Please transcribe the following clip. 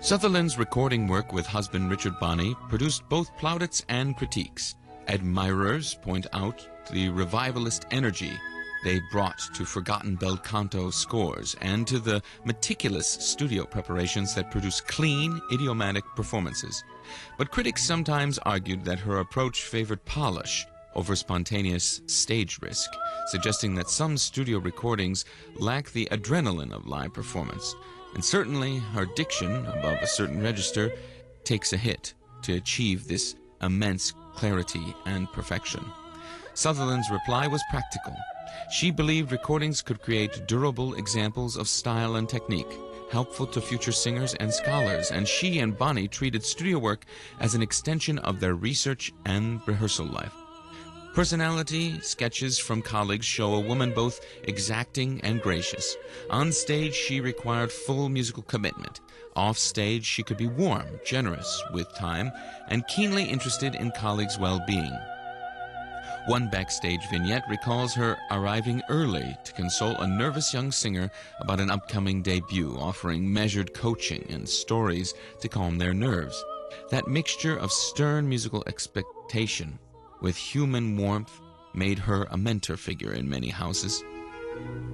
Sutherland's recording work with husband Richard Bonney produced both plaudits and critiques. Admirers point out the revivalist energy they brought to forgotten bel canto scores and to the meticulous studio preparations that produce clean, idiomatic performances. But critics sometimes argued that her approach favored polish over spontaneous stage risk, suggesting that some studio recordings lack the adrenaline of live performance. And certainly her diction, above a certain register, takes a hit to achieve this immense clarity and perfection. Sutherland's reply was practical. She believed recordings could create durable examples of style and technique, helpful to future singers and scholars, and she and Bonney treated studio work as an extension of their research and rehearsal life. Personality sketches from colleagues show a woman both exacting and gracious. On stage, she required full musical commitment. Off stage, she could be warm, generous with time, and keenly interested in colleagues' well-being. One backstage vignette recalls her arriving early to console a nervous young singer about an upcoming debut, offering measured coaching and stories to calm their nerves. That mixture of stern musical expectation with human warmth made her a mentor figure in many houses.